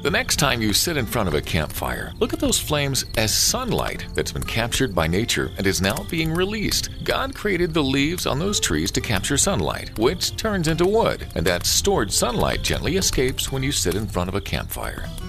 The next time you sit in front of a campfire, look at those flames as sunlight that's been captured by nature and is now being released. God created the leaves on those trees to capture sunlight, which turns into wood, and that stored sunlight gently escapes when you sit in front of a campfire.